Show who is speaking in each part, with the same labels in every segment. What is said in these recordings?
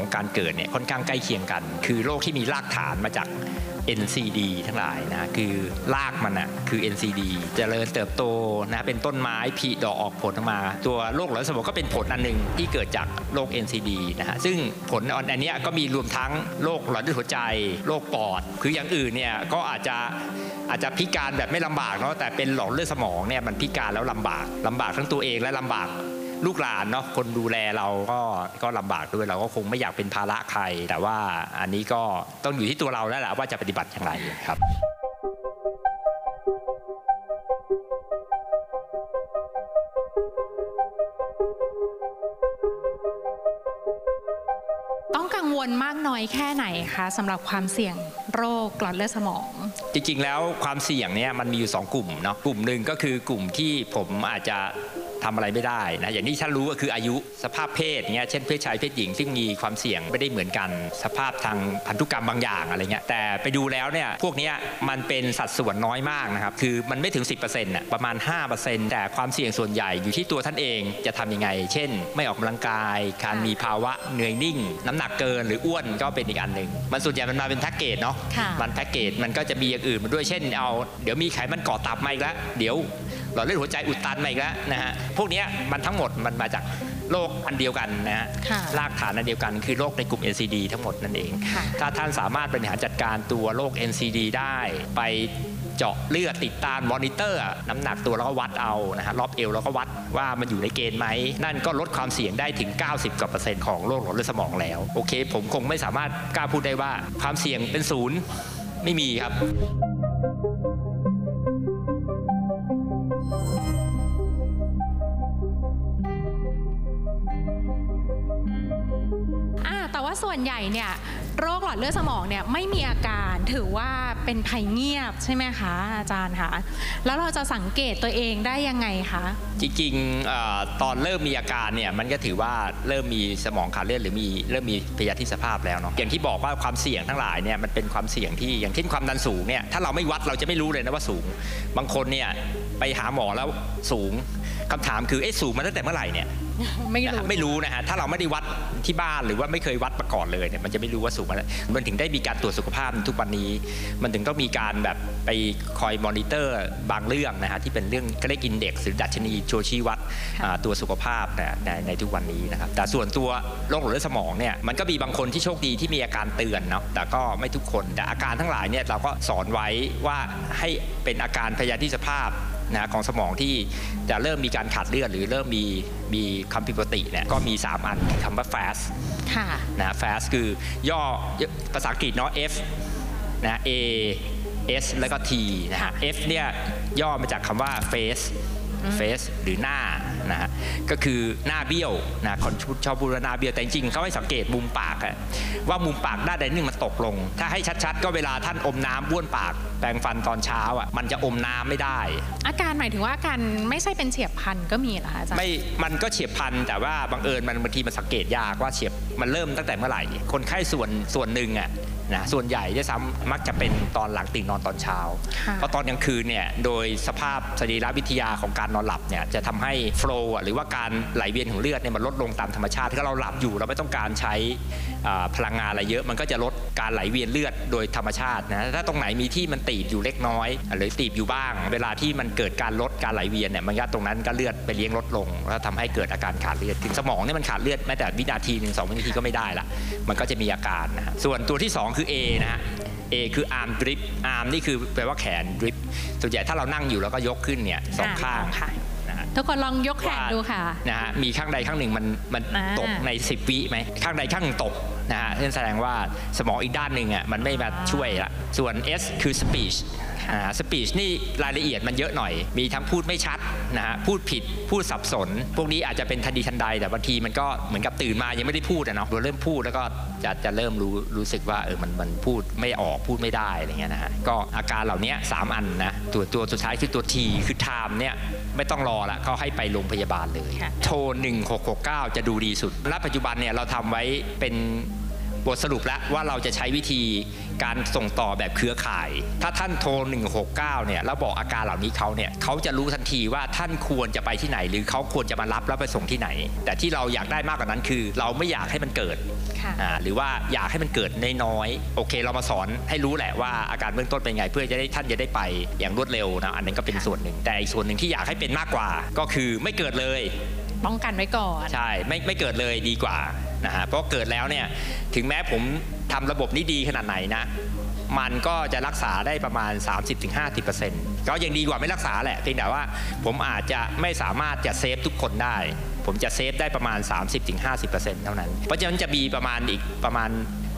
Speaker 1: การเกิดเนี่ยค่อนข้างใกล้เคียงกันคือโรคที่มีรากฐานมาจาก NCD ทั้งหลายนะคือรากมันอ่ะคือ NCD เจริญเติบโตนะเป็นต้นไม้ผลิดอกออกผลออกมาตัวโรคหลอดเลือดสมองก็เป็นผลอันหนึ่งที่เกิดจากโรค NCD นะฮะซึ่งผลอันนี้ก็มีรวมทั้งโรคหลอดเลือดหัวใจโรคปอดคืออย่างอื่นเนี่ยก็อาจจะพิการแบบไม่ลำบากเนาะแต่เป็นหลอดเลือดสมองเนี่ยมันพิการแล้วลำบากทั้งตัวเองและลำบากลูกหลานเนาะคนดูแลเราก็ลำบากด้วยเราก็คงไม่อยากเป็นภาระใครแต่ว่าอันนี้ก็ต้องอยู่ที่ตัวเราแล้วแหละว่าจะปฏิบัติอย่างไรครับ
Speaker 2: ต้องกังวลมากน้อยแค่ไหนคะสำหรับความเสี่ยงโรคหลอดเลือดสมอง
Speaker 1: จริงๆแล้วความเสี่ยงเนี่ยมันมีอยู่2กลุ่มเนาะกลุ่มหนึ่งก็คือกลุ่มที่ผมอาจจะทำอะไรไม่ได้นะอย่างที่ท่านรู้ก็คืออายุสภาพเพศเงี้ยเช่นเพศชายเพศหญิงซึ่งมีความเสี่ยงไม่ได้เหมือนกันสภาพทางพันธุกรรมบางอย่างอะไรเงี้ยแต่ไปดูแล้วเนี่ยพวกนี้มันเป็นสัดส่วนน้อยมากนะครับคือมันไม่ถึง 10% น่ะประมาณ 5% แต่ความเสี่ยงส่วนใหญ่อยู่ที่ตัวท่านเองจะทำยังไงเช่นไม่ออกกำลังกายการมีภาวะเหนื่อยนิ่งน้ำหนักเกินหรืออ้วนก็เป็นอีกอันหนึ่งมันส่วนใหญ่มันมาเป็นแพ็กเกจเนาะมันแพ็กเกจมันก็จะมีอย่างอื่นมาด้วยเช่นเดี๋ยวมีไขมันก่อตับมาอีกแล้วเดี๋ยวหลอดเลือดหัวใจอุดตันมาอีกแล้วนะฮะพวกนี้มันทั้งหมดมันมาจากโรคอันเดียวกันนะฮะรากฐานอันเดียวกันคือโรคในกลุ่ม NCD ทั้งหมดนั่นเองถ้าท่านสามารถบริหารจัดการตัวโรค NCD ได้ไปเจาะเลือดติดตามมอนิเตอร์น้ำหนักตัวแล้วก็วัดเอานะฮะรอบเอวแล้วก็วัดว่ามันอยู่ในเกณฑ์ไหมนั่นก็ลดความเสี่ยงได้ถึง 90% ของโรคหลอดเลือดสมองแล้วโอเคผมคงไม่สามารถกล้าพูดได้ว่าความเสี่ยงเป็นศูนย์ไม่มีครับ
Speaker 2: แต่ว่าส่วนใหญ่เนี่ยโรคหลอดเลือดสมองเนี่ยไม่มีอาการถือว่าเป็นภัยเงียบใช่ไหมคะอาจารย์คะแล้วเราจะสังเกตตัวเองได้ยังไงคะ
Speaker 1: จริงๆตอนเริ่มมีอาการเนี่ยมันก็ถือว่าเริ่มมีสมองขาดเลือดหรือเริ่มมีพยาธิสภาพแล้วเนาะอย่างที่บอกว่าความเสี่ยงทั้งหลายเนี่ยมันเป็นความเสี่ยงที่อย่างเช่นความดันสูงเนี่ยถ้าเราไม่วัดเราจะไม่รู้เลยนะว่าสูงบางคนเนี่ยไปหาหมอแล้วสูงคำถามคือสูงมาตั้งแต่เมื่อไหร่เนี่ยไม่รู้นะฮะถ้าเราไม่ได้วัดที่บ้านหรือว่าไม่เคยวัดมาก่อนเลยเนี่ยมันจะไม่รู้ว่าสูงอะไรมันถึงได้มีการตรวจสุขภาพทุกวันนี้มันถึงต้องมีการแบบไปคอยมอนิเตอร์บางเรื่องนะฮะที่เป็นเรื่องก็เรียกอินเด็กซ์หรือดัชนีตัวชี้วัดตัวสุขภาพในทุกวันนี้นะครับแต่ส่วนตัวโรคหลอดเลือดสมองเนี่ยมันก็มีบางคนที่โชคดีที่มีอาการเตือนเนาะแต่ก็ไม่ทุกคนแต่อาการทั้งหลายเนี่ยเราก็สอนไว้ว่าให้เป็นอาการพยาธิสภาพนะของสมองที่จะเริ่มมีการขาดเลือดหรือเริ่มมีความผิดปกติเนี่ยก็มี3อันคำว่า fast นะ fast คือย่อภาษาอังกฤษเนาะ F นะ A S แล้วก็ T นะฮะ F เนี่ยย่อมาจากคำว่า face หรือหน้านะฮะก็คือหน้าเบี้ยวนะคนชอบพูดว่าหน้าเบี้ยวแต่จริงๆเขาให้สังเกตมุมปากว่ามุมปากด้านใดนึงมันตกลงถ้าให้ชัดๆก็เวลาท่านอมน้ำบ้วนปากแปรงฟันตอนเช้ามันจะอมน้ำไม่ได้
Speaker 2: อาการหมายถึงว่าอาการไม่ใช่เป็นเฉียบพลันก็มีเหรอคะอาจารย์
Speaker 1: ไม่มันก็เฉียบพลันแต่ว่าบังเอิญมันบางทีมันสังเกตยากว่าเฉียบมันเริ่มตั้งแต่เมื่อไหร่คนไข้ส่วนหนึ่งนะส่วนใหญ่จะซ้ำมักจะเป็นตอนหลังตื่นนอนตอนเช้าเพราะตอนกลางคืนเนี่ยโดยสภาพสรีรวิทยาของการนอนหลับเนี่ยจะทำให้โฟลว์หรือว่าการไหลเวียนของเลือดเนี่ยมันลดลงตามธรรมชาติถ้าเราหลับอยู่เราไม่ต้องการใช้พลังงานอะไรเยอะมันก็จะลดการไหลเวียนเลือดโดยธรรมชาตินะถ้าตรงไหนมีที่มันตีบอยู่เล็กน้อยหรือตีบอยู่บ้างเวลาที่มันเกิดการลดการไหลเวียนเนี่ยมันก็ตรงนั้นก็เลือดไปเลี้ยงลดลงแล้วทำให้เกิดอาการขาดเลือดถึงสมองเนี่ยมันขาดเลือดแม้แต่วินาที1-2 วินาทีก็ไม่ได้ละมันก็จะมีอาการนะส่วนตัวที่2คือ A นะฮะA คือ arm drip arm นี่คือแปลว่าแขน drip ส่วนใหญ่ถ้าเรานั่งอยู่แล้วก็ยกขึ้นเนี่ย2ข้าง
Speaker 2: ทุกคนลองยกแขนดูค่ะ
Speaker 1: นะฮะมีข้างใดข้างหนึ่งมันตกใน10 วิไหมข้างใดข้างหนึ่งตกนะฮะนั่นแสดงว่าสมองอีกด้านหนึ่งมันไม่มาช่วยละส่วน S คือ speech speech นี่รายละเอียดมันเยอะหน่อยมีทั้งพูดไม่ชัดนะฮะพูดผิดพูดสับสนพวกนี้อาจจะเป็นทันทีทันใดแต่บางทีมันก็เหมือนกับตื่นมายังไม่ได้พูดเนาะเริ่มพูดแล้วก็จะเริ่มรู้สึกว่ามันพูดไม่ออกพูดไม่ได้อะไรเงี้ยนะฮะก็อาการเหล่านี้3อันนะตัวสุดท้ายคือตัว T คือ time เนี่ยไม่ต้องรอละเขาให้ไปโรงพยาบาลเลยโทร1669จะดูดีสุดณปัจจุบันเนี่ยเราทำไว้เป็นบทสรุปแล้วว่าเราจะใช้วิธีการส่งต่อแบบเครือข่าย ถ้าท่านโทร169เนี่ยแล้วบอกอาการเหล่านี้เขาจะรู้ทันทีว่าท่านควรจะไปที่ไหนหรือเขาควรจะมารับแล้วไปส่งที่ไหนแต่ที่เราอยากได้มากกว่านั้นคือเราไม่อยากให้มันเกิดหรือว่าอยากให้มันเกิดน้อยๆโอเคเรามาสอนให้รู้แหละว่าอาการเบื้องต้นเป็นไงเพื่อจะได้ท่านจะได้ไปอย่างรวดเร็วนะอันนั้นก็เป็นส่วนหนึ่งแต่อีกส่วนหนึ่งที่อยากให้เป็นมากกว่าก็คือไม่เกิดเลย
Speaker 2: ป้องกันไว้ก่อน
Speaker 1: ใช่ไม่เกิดเลยดีกว่านะฮะเพราะเกิดแล้วเนี่ยถึงแม้ผมทำระบบนี้ดีขนาดไหนนะมันก็จะรักษาได้ประมาณ 30-50% ก็ยังดีกว่าไม่รักษาแหละเพียงแต่ว่าผมอาจจะไม่สามารถจะเซฟทุกคนได้ผมจะเซฟได้ประมาณ 30-50% เท่านั้นเพราะฉะนั้นจะมีประมาณอีกประมาณ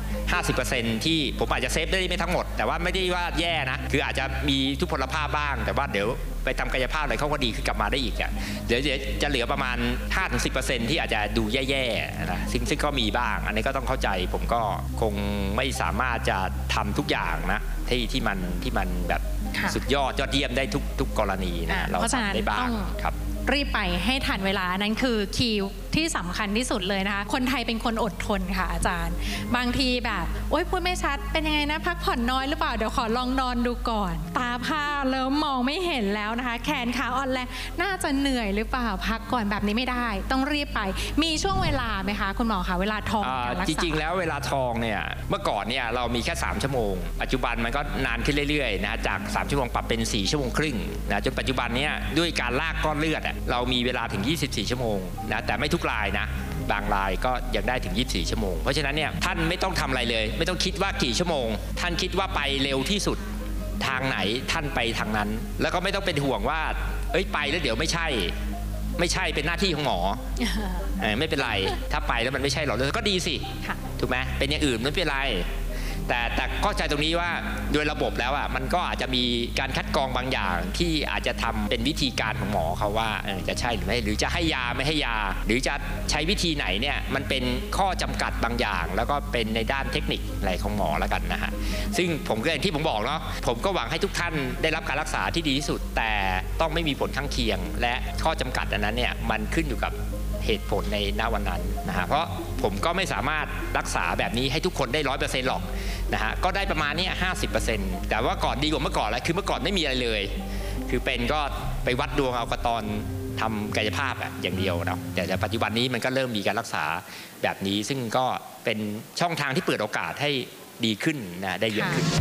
Speaker 1: 50% ที่ผมอาจจะเซฟได้ไม่ทั้งหมดแต่ว่าไม่ได้ว่าแย่นะคืออาจจะมีทุพพลภาพบ้างแต่ว่าเดี๋ยวไปทำกายภาพอะไรเขาก็ดีขึ้นกลับมาได้อีกอ่ะเดี๋ยวจะเหลือประมาณ 5-10% ที่อาจจะดูแย่ๆนะซึ่งก็มีบ้างอันนี้ก็ต้องเข้าใจผมก็คงไม่สามารถจะทำทุกอย่างนะที่มันแบบสุดยอดเยี่ยมได้ทุกกรณีนะเราทำได้บ้างครับ
Speaker 2: รีบไปให้ทันเวลานั้นคือคีย์ที่สำคัญที่สุดเลยนะคะคนไทยเป็นคนอดทนค่ะอาจารย์บางทีแบบโอ๊ยพูดไม่ชัดเป็นยังไงนะพักผ่อนน้อยหรือเปล่าเดี๋ยวขอลองนอนดูก่อนตาผ้าเริ่มมองไม่เห็นแล้วนะคะแขนขาอ่อนแรงน่าจะเหนื่อยหรือเปล่าพักก่อนแบบนี้ไม่ได้ต้องรีบไปมีช่วงเวลาไหมคะคุณหมอคะเวลาทองการรักษา
Speaker 1: จริงๆแล้วเวลาทองเนี่ยเมื่อก่อนเนี่ยเรามีแค่3ชั่วโมงปัจจุบันมันก็นานขึ้นเรื่อยๆนะจาก3ชั่วโมงปรับเป็น4ชั่วโมงครึ่งนะจนปัจจุบันเนี่ยด้วยการลากก้อนเลือดเรามีเวลาถึง24ชั่วโมงนะแต่ไม่ทุกรายนะบางรายก็ยังได้ถึง24ชั่วโมงเพราะฉะนั้นเนี่ยท่านไม่ต้องทำอะไรเลยไม่ต้องคิดว่ากี่ชั่วโมงท่านคิดว่าไปเร็วที่สุดทางไหนท่านไปทางนั้นแล้วก็ไม่ต้องเป็นห่วงว่าไปแล้วเดี๋ยวไม่ใช่เป็นหน้าที่ของหมอ ไม่เป็นไรถ้าไปแล้วมันไม่ใช่หรอกก็ดีสิถูกไหมเป็นอย่างอื่นไม่เป็นไรแต่เข้าใจตรงนี้ว่าโดยระบบแล้วมันก็อาจจะมีการคัดกรองบางอย่างที่อาจจะทำเป็นวิธีการของหมอเขาว่าจะใช่หรือไม่หรือจะให้ยาไม่ให้ยาหรือจะใช้วิธีไหนเนี่ยมันเป็นข้อจำกัดบางอย่างแล้วก็เป็นในด้านเทคนิคอะไรของหมอแล้วกันนะฮะซึ่งผมก็อย่างที่ผมบอกเนาะผมก็หวังให้ทุกท่านได้รับการรักษาที่ดีที่สุดแต่ต้องไม่มีผลข้างเคียงและข้อจำกัดอันนั้นเนี่ยมันขึ้นอยู่กับเหตุผลในณวันนั้นนะฮะเพราะผมก็ไม่สามารถรักษาแบบนี้ให้ทุกคนได้ 100% หรอกนะฮะก็ได้ประมาณนี้ 50% แต่ว่าก่อนดีกว่าเมื่อก่อนแล้วคือเมื่อก่อนไม่มีอะไรเลยคือเป็นก็ไปวัดดวงเอากระตอนทำกายภาพอย่างเดียวเนาะแต่ปัจจุบันนี้มันก็เริ่มมีการรักษาแบบนี้ซึ่งก็เป็นช่องทางที่เปิดโอกาสให้ดีขึ้นนะได้เยอะขึ้น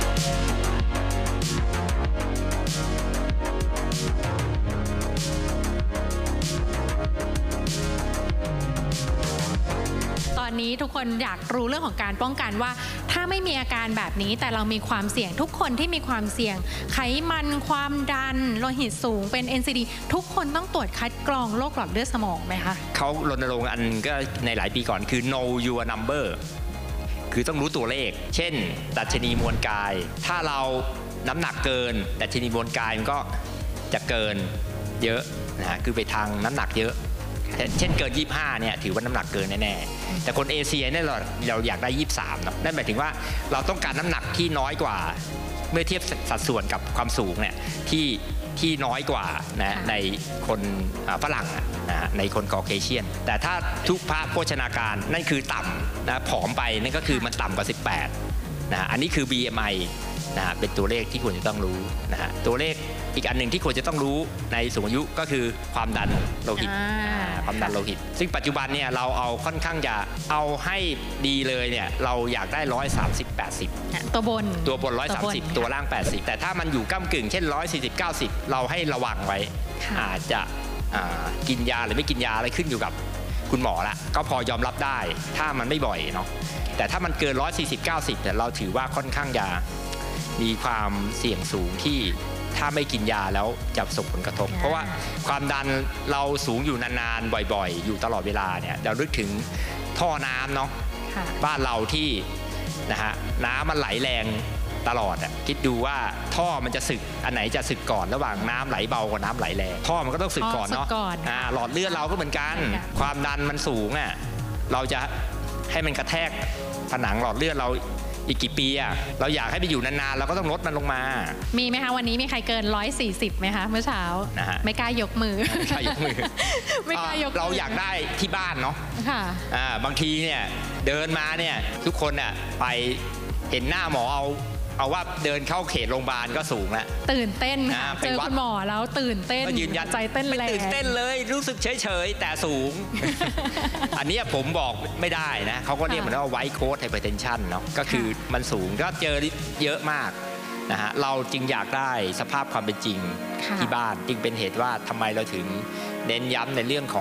Speaker 2: ตอนนี้ทุกคนอยากรู้เรื่องของการป้องกันว่าถ้าไม่มีอาการแบบนี้แต่เรามีความเสี่ยงทุกคนที่มีความเสี่ยงไขมันความดันโลหิตสูงเป็น NCD ทุกคนต้องตรวจคัดกรองโรคหลอดเลือดสมองไหมคะ
Speaker 1: เขารณรงค์อันก็ในหลายปีก่อนคือ know your number คือต้องรู้ตัวเลขเช่นดัชนีมวลกายถ้าเราน้ำหนักเกินดัชนีมวลกายมันก็จะเกินเยอะนะคือไปทางน้ำหนักเยอะเช่นเกิน25เนี่ยถือว่าน้ำหนักเกินแน่ๆแต่คนเอเชียเนี่ยเราอยากได้23เนาะนั่นหมายถึงว่าเราต้องการน้ำหนักที่น้อยกว่าเมื่อเทียบสัดส่วนกับความสูงเนี่ยที่น้อยกว่านะในคนฝรั่งนะในคนคอเคเชียนแต่ถ้าทุพพโภชนาการนั่นคือต่ำนะผอมไปนั่นก็คือมันต่ำกว่า18นะอันนี้คือ BMI นะเป็นตัวเลขที่ควรจะต้องรู้นะฮะตัวเลขอีกอันหนึ่งที่ควรจะต้องรู้ในสูงอายุก็คือความดันโลหิตความดันโลหิตซึ่งปัจจุบันเนี่ยเราเอาค่อนข้างจะเอาให้ดีเลยเนี่ยเราอยากได้130-80
Speaker 2: ตัวบน
Speaker 1: 130ตัวล่าง80แต่ถ้ามันอยู่ก้ำกึ่งเช่น140-90เราให้ระวังไว้อาจจะกินยาหรือไม่กินยาอะไรขึ้นอยู่กับคุณหมอละก็พอยอมรับได้ถ้ามันไม่บ่อยเนาะแต่ถ้ามันเกิน140-90แต่เราถือว่าค่อนข้างจะมีความเสี่ยงสูงที่ถ้าไม่กินยาแล้วจะส่งผลกระทบเพราะว่าความดันเราสูงอยู่นานๆบ่อยๆอยู่ตลอดเวลาเนี่ยเรานึกถึงท่อน้ำเนาะบ้านเราที่นะฮะน้ำมันไหลแรงตลอดคิดดูว่าท่อมันจะสึกอันไหนจะสึกก่อนระหว่างน้ำไหลเบากับน้ำไหลแรงท่อมันก็ต้องสึกก่อนเนาะหลอดเลือดเราก็เหมือนกันความดันมันสูงเราจะให้มันกระแทกผนังหลอดเลือดเราอีกกี่ปีเราอยากให้ไปอยู่นานๆเราก็ต้องลดมันลงมา
Speaker 2: มีไหมคะวันนี้มีใครเกิน140ไหมคะเมื่อเช้าไม่กล้ายกมือ
Speaker 1: ไม่กล้ายกมือเราอยากได้ที่บ้านเนาะบางทีเนี่ยเดินมาเนี่ยทุกคนน่ะไปเห็นหน้าหมอเอาว่าเดินเข้าเขตโรงพยาบาลก็สูงแล้ว
Speaker 2: ตื่นเต้นค่ะ
Speaker 1: ไป
Speaker 2: เจอ
Speaker 1: วัด
Speaker 2: คุณหมอแล้วตื่นเต้น
Speaker 1: ก็ยืนยัน
Speaker 2: ใจเต้น
Speaker 1: ไม่
Speaker 2: แรง
Speaker 1: ตื่นเต้นเลยรู้สึกเฉยๆแต่สูง อันนี้ผมบอกไม่ได้นะเขาก็เรียกเหมือนว่าไวท์โค้ดไฮเปอร์เทนชันเนาะก็คือมันสูงก็เจอเยอะมากนะฮะเราจึงอยากได้สภาพความเป็นจริงที่บ้านจึงเป็นเหตุว่าทำไมเราถึงเน้นย้ำในเรื่องของ